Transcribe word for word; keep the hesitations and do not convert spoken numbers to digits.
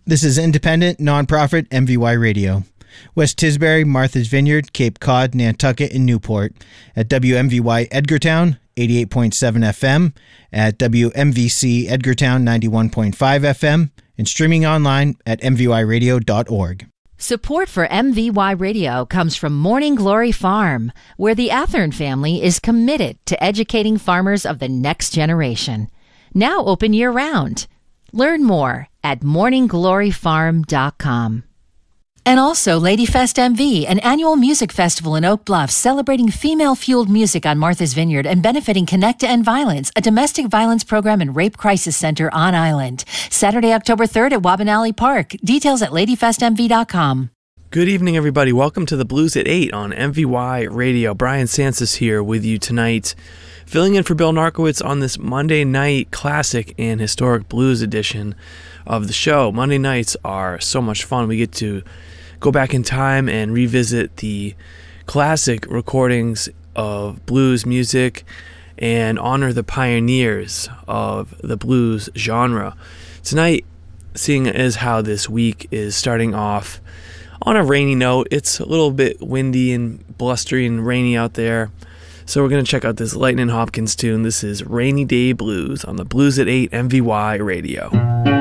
This is independent, nonprofit M V Y Radio. West Tisbury, Martha's Vineyard, Cape Cod, Nantucket, and Newport. At W M V Y Edgartown, eighty-eight point seven F M. At W M V C Edgartown, ninety-one point five F M. And streaming online at m v y radio dot org. Support for M V Y Radio comes from Morning Glory Farm, where the Athern family is committed to educating farmers of the next generation. Now open year-round. Learn more at morning glory farm dot com. And also Ladyfest M V, an annual music festival in Oak Bluff celebrating female-fueled music on Martha's Vineyard and benefiting Connect to End Violence, a domestic violence program and rape crisis center on island. Saturday, October third at Wabanali Park. Details at lady fest m v dot com. Good evening, everybody. Welcome to the Blues at eight on M V Y Radio. Brian Sansis here with you tonight, filling in for Bill Narkowitz on this Monday night classic and historic blues edition of the show. Monday nights are so much fun. We get to go back in time and revisit the classic recordings of blues music and honor the pioneers of the blues genre. Tonight, seeing as how this week is starting off on a rainy note, it's a little bit windy and blustery and rainy out there. So we're going to check out this Lightning Hopkins tune. This is Rainy Day Blues on the Blues at eight M V Y Radio.